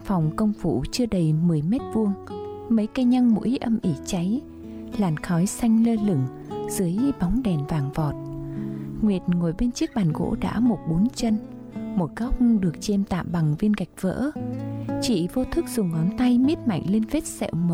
phòng công vụ chưa đầy 10 mét vuông, mấy cây nhang mũi âm ỉ cháy, làn khói xanh lơ lửng dưới bóng đèn vàng vọt. Nguyệt ngồi bên chiếc bàn gỗ đã mục 4 chân, một góc được chêm tạm bằng viên gạch vỡ. Chị vô thức dùng ngón tay miết mạnh lên vết sẹo mờ